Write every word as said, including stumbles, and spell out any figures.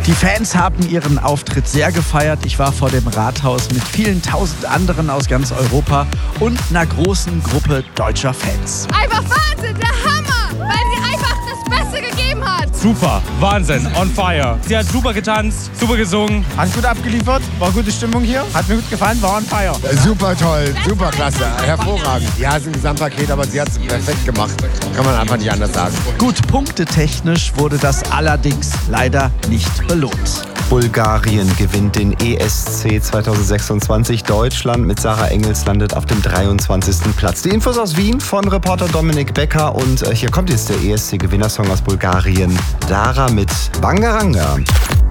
Die Fans haben ihren Auftritt sehr gefeiert. Ich war vor dem Rathaus mit vielen tausend anderen aus ganz Europa und einer großen Gruppe deutscher Fans. Einfach Wahnsinn, der Hammer, weil sie einfach das Beste gegeben hat. Super, Wahnsinn, on fire. Sie hat super getanzt, super gesungen. Hat gut abgeliefert, war gute Stimmung hier, hat mir gut gefallen, war on fire. Super toll, super klasse, hervorragend. Ja, es ist ein Gesamtpaket, aber sie hat es perfekt gemacht. Kann man einfach nicht anders sagen. Gut, punktetechnisch wurde das allerdings leider nicht belohnt. Bulgarien gewinnt den E S C zwanzig sechsundzwanzig. Deutschland mit Sarah Engels landet auf dem dreiundzwanzigsten Platz. Die Infos aus Wien von Reporter Dominik Becker. Und hier kommt jetzt der E S C-Gewinnersong aus Bulgarien. Dara mit Bangaranga.